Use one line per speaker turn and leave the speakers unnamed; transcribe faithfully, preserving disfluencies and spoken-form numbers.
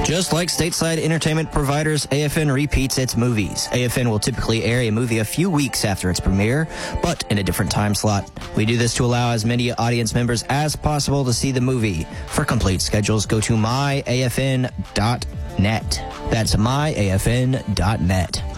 Just like stateside entertainment providers, A F N repeats its movies. A F N will typically air a movie a few weeks after its premiere, but in a different time slot. We do this to allow as many audience members as possible to see the movie. For complete schedules, go to my A F N dot net. That's my A F N dot net.